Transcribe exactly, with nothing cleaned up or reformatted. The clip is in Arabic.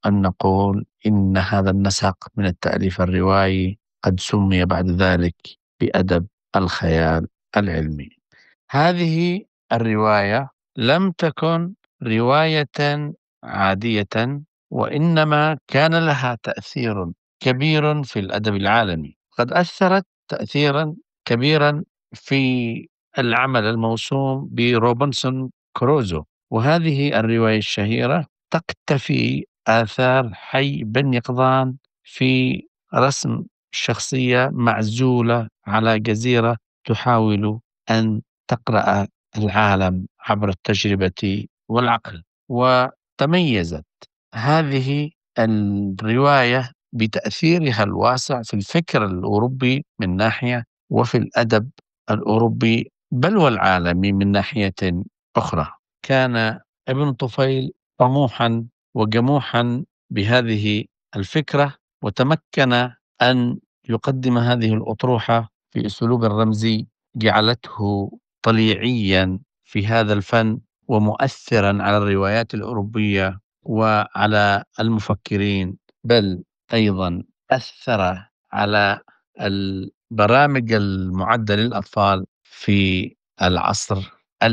أن نقول إن هذا النسق من التأليف الروائي قد سمي بعد ذلك بأدب الخيال العلمي. هذه الرواية لم تكن رواية عادية، وإنما كان لها تأثير كبير في الأدب العالمي. قد أثرت تأثيرا كبيرا في العمل الموسوم بروبنسون كروزو. وهذه الرواية الشهيرة تقتفي آثار حي بن يقظان في رسم شخصية معزولة على جزيرة تحاول أن تقرأ العالم عبر التجربة والعقل. وتميزت هذه الرواية بتأثيرها الواسع في الفكر الأوروبي من ناحية، وفي الأدب الأوروبي بل والعالمي من ناحية أخرى. كان ابن طفيل طموحا وجموحا بهذه الفكرة، وتمكن أن يقدم هذه الأطروحة في أسلوب رمزي جعلته طليعيا في هذا الفن، ومؤثرا على الروايات الأوروبية وعلى المفكرين، بل أيضا أثر على البرامج المعدة للأطفال في العصر